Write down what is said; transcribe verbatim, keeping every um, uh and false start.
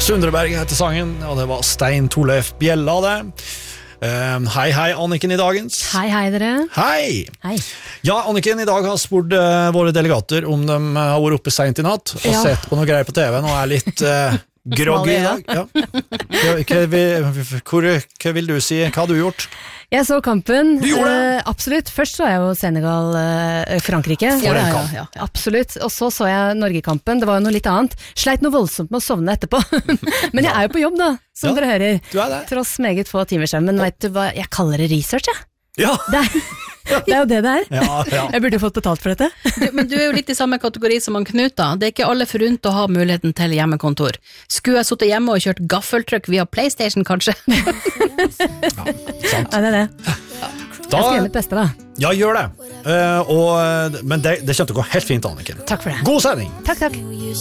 Sundreberg heter sangen, og det var Stein Torleif Bjella det. Um, hei, hei, Anniken i dagens. Hei, hei dere. Hei. Hei. Ja, Anniken, i dag har spurt uh, våre delegater om de uh, har vært oppe sent i natt og Ja. sett på noe greier på T V, og er litt uh, groggy i dag. Ja. Ja, hva, vil, hvor, hva vil du si? Hva har du gjort? Jeg så kampen. Du gjorde det? Eh, absolutt. Først så jeg jo Senegal-Frankrike. For en kamp. ja, ja. Absolutt. Og så så jeg Norge-kampen. Det var jo noe litt annet. Sleit noe voldsomt med å sovne etterpå. Men jeg er jo på jobb da, som Ja, dere hører. Du er det? Tross meget få timer siden. Men vet du hva, jeg kaller det research, jeg. Ja. Det er, det er jo det det er. Ja, ja. Jeg burde jo fått betalt for dette. Du, men du er jo litt i samme kategori som han Knut da. Det er ikke alle forunt å ha muligheten til hjemmekontor. Skulle jeg sittet hjemme og kjørt gaffeltrykk via PlayStation, kanskje? Sant. Ja, det er det. Da, Jeg skal gjøre mitt beste da. ja, gjør det. Uh, og, men det, det kommer til å gå helt fint, Anniken. Takk for det. God sending! Takk, takk. You